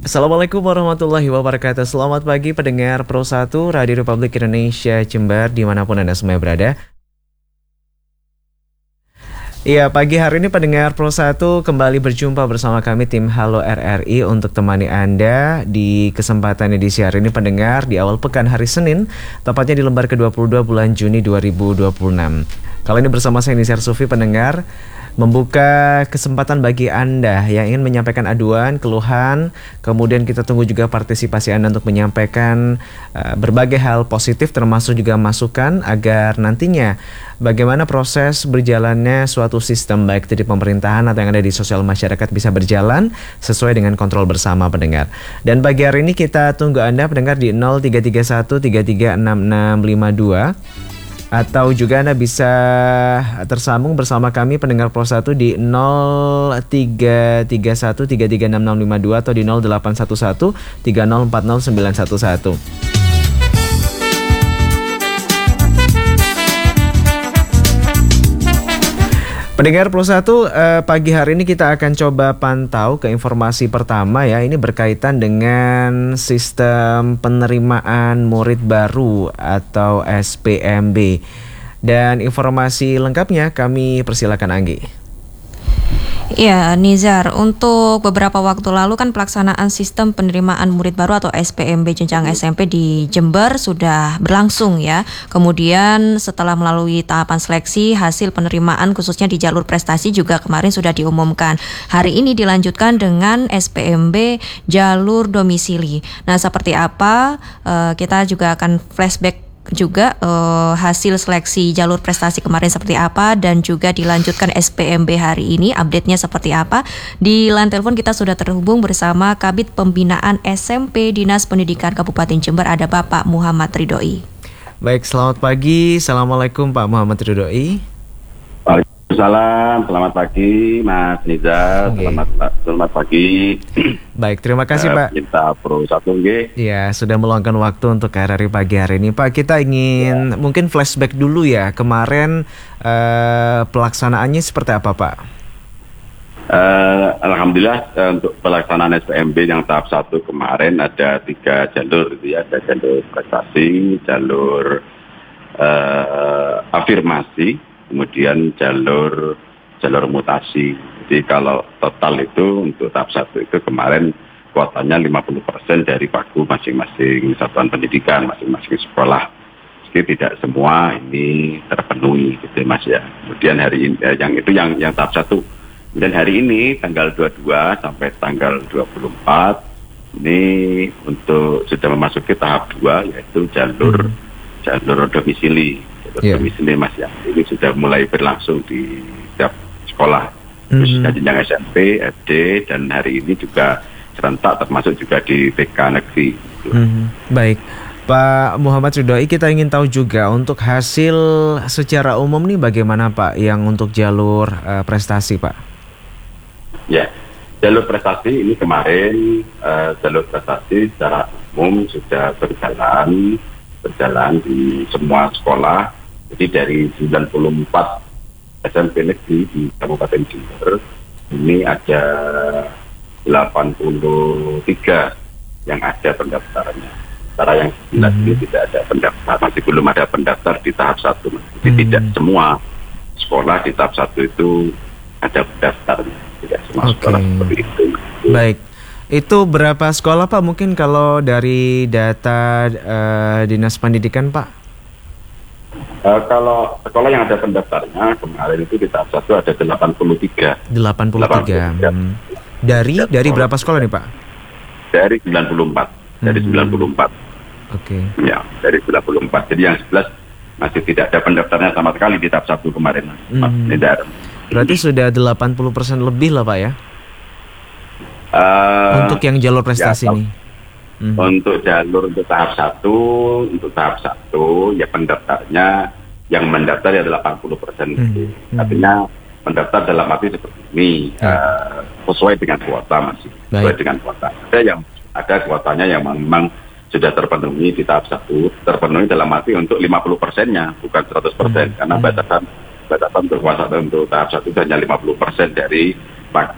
Assalamualaikum warahmatullahi wabarakatuh. Selamat pagi pendengar Pro 1 Radio Republik Indonesia Jember dimanapun Anda semua berada. Iya, pagi hari ini pendengar Pro 1 kembali berjumpa bersama kami tim Halo RRI untuk temani Anda di kesempatan edisi hari ini pendengar di awal pekan hari Senin, tepatnya di lembar ke-22 bulan Juni 2026. Kali ini bersama saya Nisar Sufi pendengar, membuka kesempatan bagi Anda yang ingin menyampaikan aduan, keluhan, kemudian kita tunggu juga partisipasi Anda untuk menyampaikan berbagai hal positif termasuk juga masukan agar nantinya bagaimana proses berjalannya suatu sistem baik itu di pemerintahan atau yang ada di sosial masyarakat bisa berjalan sesuai dengan kontrol bersama pendengar. Dan pagi hari ini kita tunggu Anda pendengar di 0331 336652. Atau juga Anda bisa tersambung bersama kami pendengar Pro 1 di 0331 336652 atau di 0811 3040911. Pendengar Pro 1, pagi hari ini kita akan coba pantau ke informasi pertama ya. Ini berkaitan dengan sistem penerimaan murid baru atau SPMB. Dan informasi lengkapnya kami persilakan Anggi. Ya, Nizar, untuk beberapa waktu lalu kan pelaksanaan sistem penerimaan murid baru atau SPMB jenjang SMP di Jember sudah berlangsung ya. Kemudian setelah melalui tahapan seleksi, hasil penerimaan khususnya di jalur prestasi juga kemarin sudah diumumkan. Hari ini dilanjutkan dengan SPMB jalur domisili. Nah, seperti apa? Kita juga akan flashback juga hasil seleksi jalur prestasi kemarin seperti apa dan juga dilanjutkan SPMB hari ini update-nya seperti apa. Di line telepon kita sudah terhubung bersama Kabid Pembinaan SMP Dinas Pendidikan Kabupaten Jember, ada Bapak Muhammad Ridhoi. Baik, selamat pagi. Assalamualaikum Pak Muhammad Ridhoi. Waalaikumsalam, selamat pagi Mas Nizar, selamat pagi. Baik, terima kasih Pak. Kita Pro 1 G. Ya, sudah meluangkan waktu untuk RRI pagi hari ini Pak. Kita ingin mungkin flashback dulu ya. Kemarin pelaksanaannya seperti apa Pak? Alhamdulillah untuk pelaksanaan SPMB yang tahap 1 kemarin ada 3 jalur gitu ya. Ada jalur prestasi, jalur afirmasi, kemudian jalur mutasi. Jadi kalau total itu untuk tahap 1 itu kemarin kuotanya 50% dari pagu masing-masing satuan pendidikan, masing-masing sekolah. Jadi tidak semua ini terpenuhi gitu Mas ya. Kemudian hari ini yang tahap 1. Kemudian hari ini tanggal 22 sampai tanggal 24 ini untuk sudah memasuki tahap 2 yaitu jalur domisili. Domisili Mas ya, ini sudah mulai berlangsung di setiap sekolah, khususnya jenjang SMP, SD, dan hari ini juga serentak termasuk juga di TK negeri. Baik, Pak Muhammad Ridhoi, kita ingin tahu juga untuk hasil secara umum nih bagaimana Pak yang untuk jalur prestasi Pak? Ya, jalur prestasi ini kemarin jalur prestasi secara umum sudah berjalan di semua sekolah. Jadi dari 94 SMP negeri di Kabupaten Jember, ini ada 83 yang ada pendaftarannya. Secara yang jelas ini tidak ada pendaftar, masih belum ada pendaftar di tahap 1. Jadi tidak semua sekolah di tahap 1 itu ada pendaftarnya. Tidak semua sekolah seperti itu. Baik. Itu berapa sekolah Pak? Mungkin kalau dari data Dinas Pendidikan Pak? Kalau sekolah yang ada pendaftarnya kemarin itu di tahap 1 ada 83. Dari berapa sekolah nih Pak? Dari 94. Dari 94. Oke. Ya, dari 94. Jadi yang 11 masih tidak ada pendaftarnya sama sekali di tahap 1 kemarin. Berarti sudah 80% lebih lah Pak ya? Untuk yang jalur prestasi ini. Untuk jalur untuk tahap 1 ya pendaftarnya yang mendaftar ya 80%. Artinya pendaftar dalam arti seperti ini sesuai dengan kuota masih. Sesuai dengan kuota. Ada kuotanya yang memang sudah terpenuhi di tahap 1, terpenuhi dalam arti untuk 50%-nya, bukan 100%, karena batasan kekuasaan untuk tahap 1 itu hanya 50% dari